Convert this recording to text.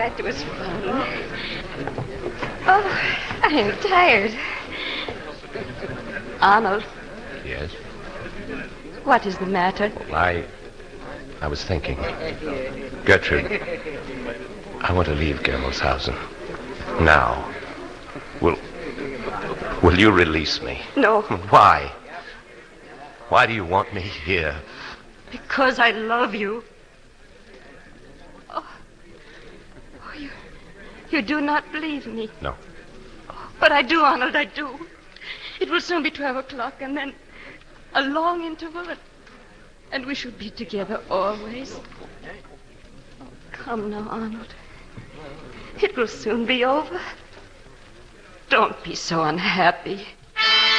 That was fun. Oh, I am tired. Arnold, Yes? what is the matter? Well, I was thinking. Gertrude, I want to leave Germelshausen. Now. Will you release me? No. Why? Why do you want me here? Because I love you. Oh, you do not believe me. No. But I do, Arnold, I do. It will soon be 12 o'clock, and then a long interval, and we shall be together always. Oh, come now, Arnold. It will soon be over. Don't be so unhappy.